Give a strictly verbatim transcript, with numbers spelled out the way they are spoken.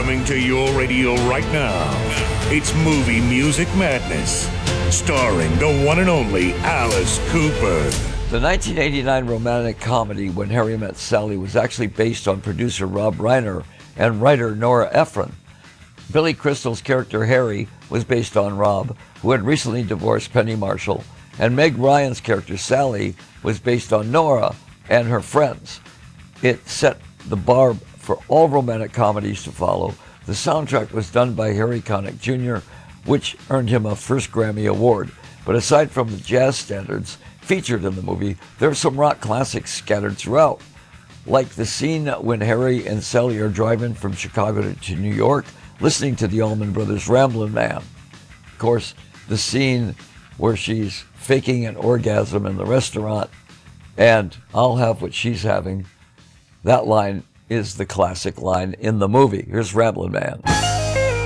Coming to your radio right now, it's Movie Music Madness, starring the one and only Alice Cooper. The nineteen eighty-nine romantic comedy When Harry Met Sally was actually based on producer Rob Reiner and writer Nora Ephron. Billy Crystal's character Harry was based on Rob, who had recently divorced Penny Marshall, and Meg Ryan's character Sally was based on Nora and her friends. It set the bar for all romantic comedies to follow. The soundtrack was done by Harry Connick Junior, which earned him a first Grammy Award. But aside from the jazz standards featured in the movie, there are some rock classics scattered throughout, like the scene when Harry and Sally are driving from Chicago to New York, listening to the Allman Brothers' Ramblin' Man. Of course, the scene where she's faking an orgasm in the restaurant, and I'll have what she's having. That line is the classic line in the movie. Here's Ramblin' Man.